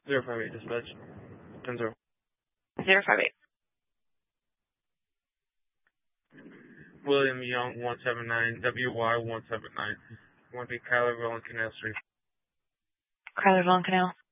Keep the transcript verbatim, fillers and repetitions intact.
Zero five eight dispatch. Ten zero. Zero five eight. William Young one seven nine W Y one seven nine. One be Kyler Rolling Canal Street. Kyler Long Canal.